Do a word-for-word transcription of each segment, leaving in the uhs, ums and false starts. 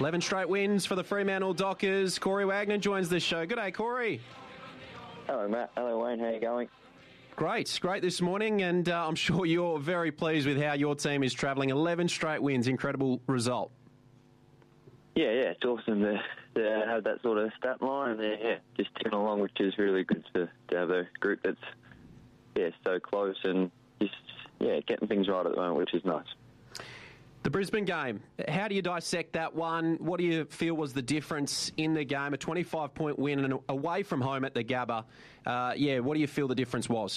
eleven straight wins for the Fremantle Dockers. Corey Wagner joins the show. Good day, Corey. Hello, Matt. Hello, Wayne. How you going? Great, great this morning, and uh, I'm sure you're very pleased with how your team is travelling. eleven straight wins, incredible result. Yeah, yeah, it's awesome to, to have that sort of stat line and uh, yeah, just ticking along, which is really good to, to have a group that's yeah so close and just yeah getting things right at the moment, which is nice. The Brisbane game, how do you dissect that one? What do you feel was the difference in the game? A twenty-five point win and away from home at the Gabba. Uh, yeah, what do you feel the difference was?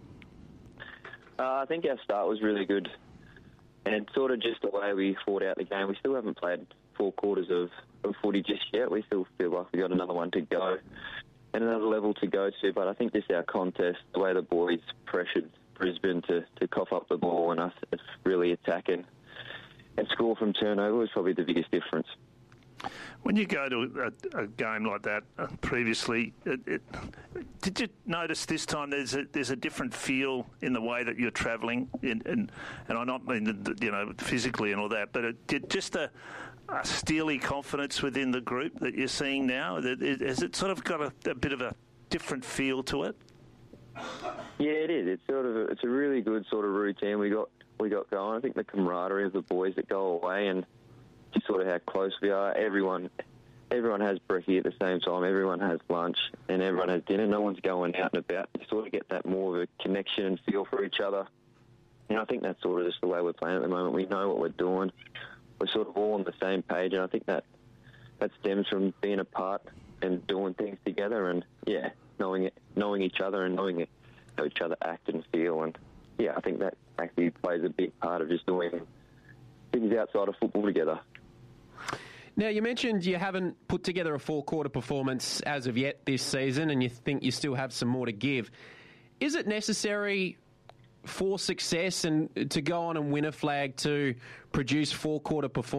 Uh, I think our start was really good, and sort of just the way we fought out the game. We still haven't played four quarters of, of footy just yet. We still feel like we got another one to go and another level to go to, but I think just our contest, the way the boys pressured Brisbane to, to cough up the ball and us really attacking and score from turnover was probably the biggest difference. When you go to a, a game like that uh, previously, it, it, did you notice this time there's a, there's a different feel in the way that you're travelling? And, and, and I not mean, you know, physically and all that, but it, did just a, a steely confidence within the group that you're seeing now? Has it sort of got a, a bit of a different feel to it? Yeah, it is. It's sort of a, it's a really good sort of routine we got we got going. I think the camaraderie of the boys that go away and just sort of how close we are. Everyone, everyone has brekkie at the same time. Everyone has lunch and everyone has dinner. No one's going out and about. You sort of get that more of a connection and feel for each other. And I think that's sort of just the way we're playing at the moment. We know what we're doing. We're sort of all on the same page, and I think that that stems from being apart and doing things together, and yeah, knowing it, knowing each other, and knowing it, how each other act and feel. And yeah, I think that actually plays a big part of just doing things outside of football together. Now, you mentioned you haven't put together a four-quarter performance as of yet this season, and you think you still have some more to give. Is it necessary for success and to go on and win a flag to produce four-quarter performance?